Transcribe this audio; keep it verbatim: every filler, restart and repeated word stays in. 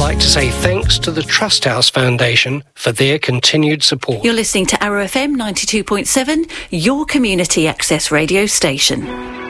like to say thanks to the Trust House Foundation for their continued support. You're listening to Arrow F M ninety-two point seven, your community access radio station.